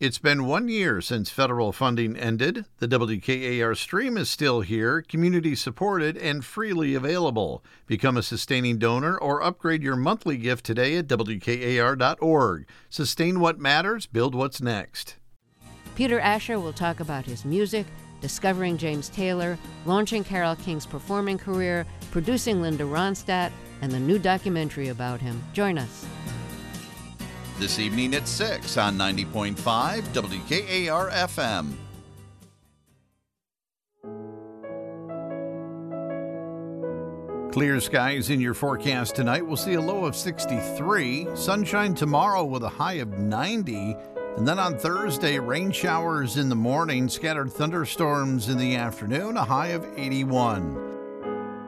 It's been 1 year since federal funding ended. The WKAR stream is still here, community-supported, and freely available. Become a sustaining donor or upgrade your monthly gift today at WKAR.org. Sustain what matters, build what's next. Peter Asher will talk about his music, discovering James Taylor, launching Carole King's performing career, producing Linda Ronstadt, and the new documentary about him. Join us. This evening at 6 on 90.5 WKAR FM. Clear skies in your forecast tonight. We'll see a low of 63. Sunshine tomorrow with a high of 90. And then on Thursday, rain showers in the morning, scattered thunderstorms in the afternoon, a high of 81.